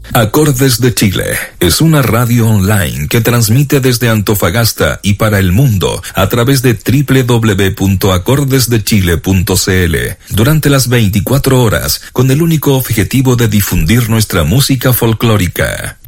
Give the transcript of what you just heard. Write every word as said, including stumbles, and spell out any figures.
Acordes de Chile es una radio online que transmite desde Antofagasta y para el mundo a través de doble u doble u doble u punto acordes de chile punto c l durante las veinticuatro horas con el único objetivo de difundir nuestra música folclórica.